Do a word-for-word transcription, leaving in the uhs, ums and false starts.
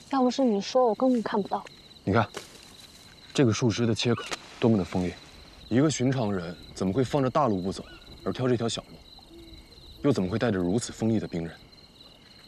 要不是你说，我根本看不到。 你看，这个树枝的切口多么的锋利，一个寻常人怎么会放着大路不走，而挑这条小路？又怎么会带着如此锋利的兵刃？